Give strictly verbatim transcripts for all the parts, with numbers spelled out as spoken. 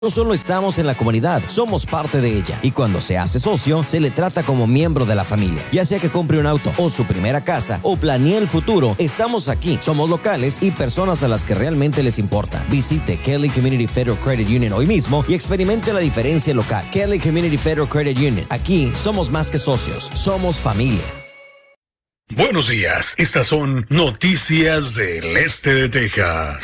No solo estamos en la comunidad, somos parte de ella. Y cuando se hace socio, se le trata como miembro de la familia. Ya sea que compre un auto o su primera casa o planee el futuro, estamos aquí. Somos locales y personas a las que realmente les importa. Visite Kelly Community Federal Credit Union hoy mismo y experimente la diferencia local. Kelly Community Federal Credit Union. Aquí somos más que socios, somos familia. Buenos días, estas son noticias del este de Texas.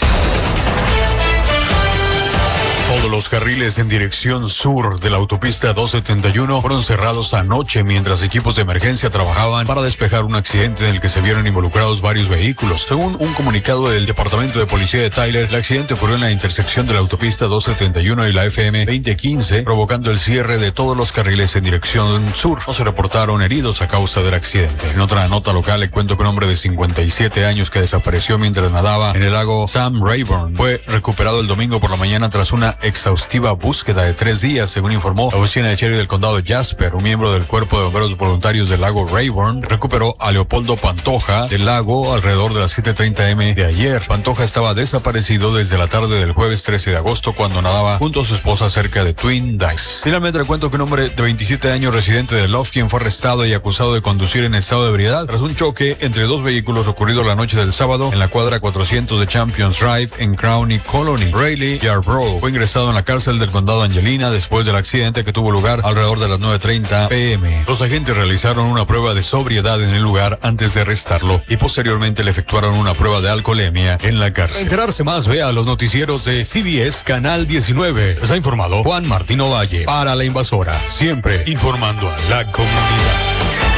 Todos los carriles en dirección sur de la autopista doscientos setenta y uno fueron cerrados anoche mientras equipos de emergencia trabajaban para despejar un accidente en el que se vieron involucrados varios vehículos. Según un comunicado del Departamento de Policía de Tyler, el accidente ocurrió en la intersección de la autopista doscientos setenta y uno y la F M veinte quince, provocando el cierre de todos los carriles en dirección sur. No se reportaron heridos a causa del accidente. En otra nota local, le cuento que un hombre de cincuenta y siete años que desapareció mientras nadaba en el lago Sam Rayburn fue recuperado el domingo por la mañana tras una exhaustiva búsqueda de tres días, según informó la oficina de sheriff del condado de Jasper. Un miembro del cuerpo de bomberos voluntarios del lago Rayburn recuperó a Leopoldo Pantoja del lago alrededor de las siete treinta eme de ayer. Pantoja estaba desaparecido desde la tarde del jueves trece de agosto cuando nadaba junto a su esposa cerca de Twin Dykes. Finalmente le cuento que un hombre de veintisiete años residente de Lufkin fue arrestado y acusado de conducir en estado de ebriedad tras un choque entre dos vehículos ocurrido la noche del sábado en la cuadra cuatrocientos de Champions Drive en Crown y Colony. Rayleigh Yarbrough fue ingresado en la cárcel del condado Angelina después del accidente que tuvo lugar alrededor de las nueve treinta pe eme. Los agentes realizaron una prueba de sobriedad en el lugar antes de arrestarlo y posteriormente le efectuaron una prueba de alcoholemia en la cárcel. Para enterarse más, vea los noticieros de C B S Canal diecinueve. Les ha informado Juan Martín Ovalle para La Invasora, siempre informando a la comunidad.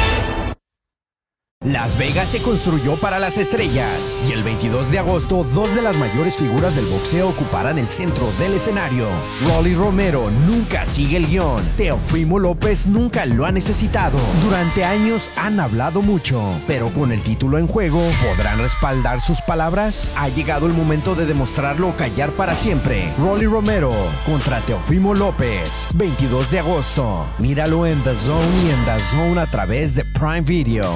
Las Vegas se construyó para las estrellas y el veintidós de agosto dos de las mayores figuras del boxeo ocuparán el centro del escenario. Rolly Romero nunca sigue el guión. Teofimo López nunca lo ha necesitado. Durante años han hablado mucho, pero con el título en juego, ¿podrán respaldar sus palabras? Ha llegado el momento de demostrarlo o callar para siempre. Rolly Romero contra Teofimo López, veintidós de agosto. Míralo en The Zone y en The Zone a través de Prime Video.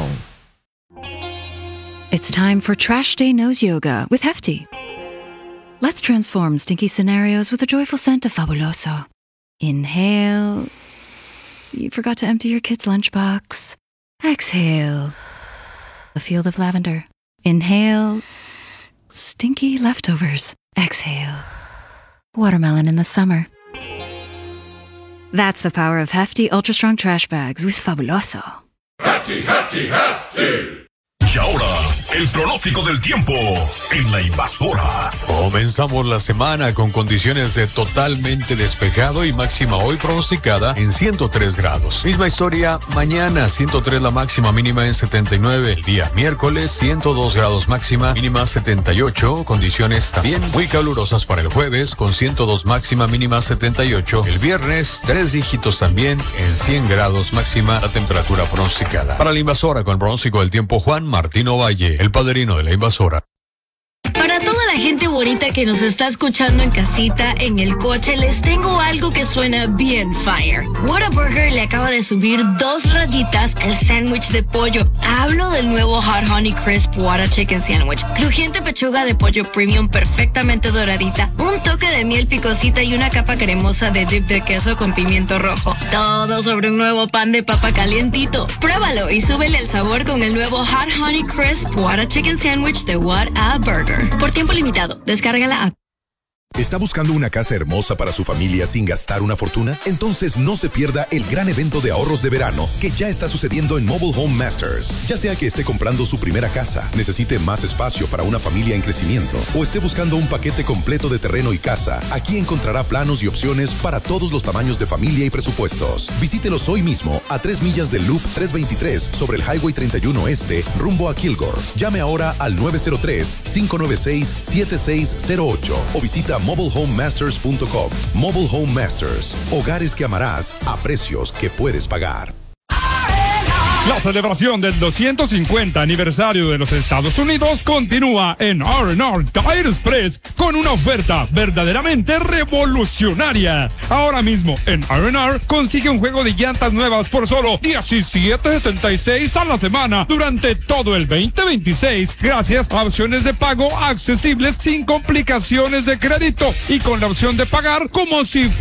It's time for Trash Day Nose Yoga with Hefty. Let's transform stinky scenarios with a joyful scent of Fabuloso. Inhale. You forgot to empty your kid's lunchbox. Exhale. A field of lavender. Inhale. Stinky leftovers. Exhale. Watermelon in the summer. That's the power of Hefty Ultra Strong Trash Bags with Fabuloso. Hefty, Hefty, Hefty. Y ahora, el pronóstico del tiempo en La Invasora. Comenzamos la semana con condiciones de totalmente despejado y máxima hoy pronosticada en ciento tres grados. Misma historia mañana, ciento tres la máxima, mínima en setenta y nueve. El día miércoles, ciento dos grados máxima, mínima setenta y ocho. Condiciones también muy calurosas para el jueves, con ciento dos máxima, mínima setenta y ocho. El viernes, tres dígitos también en cien grados máxima, la temperatura pronosticada. Para La Invasora, con el pronóstico del tiempo, Juan Martín Ovalle, el padrino de La Invasora. Para toda la gente bonita que nos está escuchando en casita, en el coche, les tengo algo que suena bien fire. Whataburger le acaba de subir dos rayitas al sándwich de pollo. Hablo del nuevo Hot Honey Crisp Whata Chicken Sandwich. Crujiente pechuga de pollo premium perfectamente doradita, un toque de miel picosita y una capa cremosa de dip de queso con pimiento rojo. Todo sobre un nuevo pan de papa calientito. Pruébalo y súbele el sabor con el nuevo Hot Honey Crisp Whata Chicken Sandwich de Whataburger. Por tiempo limitado, descarga la app. ¿Está buscando una casa hermosa para su familia sin gastar una fortuna? Entonces no se pierda el gran evento de ahorros de verano que ya está sucediendo en Mobile Home Masters. Ya sea que esté comprando su primera casa, necesite más espacio para una familia en crecimiento o esté buscando un paquete completo de terreno y casa, aquí encontrará planos y opciones para todos los tamaños de familia y presupuestos. Visítelos hoy mismo a tres millas del Loop trescientos veintitrés sobre el Highway treinta y uno Este rumbo a Kilgore. Llame ahora al nueve cero tres, cinco nueve seis, siete seis cero ocho o visita mobile home masters punto com. Mobile Home Masters. Hogares que amarás a precios que puedes pagar. La celebración del doscientos cincuenta aniversario de los Estados Unidos continúa en R and R Tire Express con una oferta verdaderamente revolucionaria. Ahora mismo en R and R consigue un juego de llantas nuevas por solo diecisiete setenta y seis a la semana durante todo el veinte veintiséis, gracias a opciones de pago accesibles sin complicaciones de crédito y con la opción de pagar como si fuera